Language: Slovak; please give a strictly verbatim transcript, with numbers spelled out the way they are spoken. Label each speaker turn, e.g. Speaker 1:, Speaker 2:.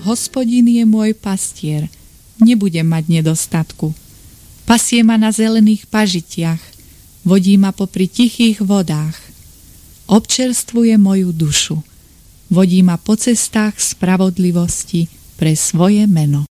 Speaker 1: Hospodin je môj pastier, nebudem mať nedostatku. Pasie ma na zelených pažitiach, vodí ma popri tichých vodách. Občerstvuje moju dušu, vodí ma po cestách spravodlivosti pre svoje meno.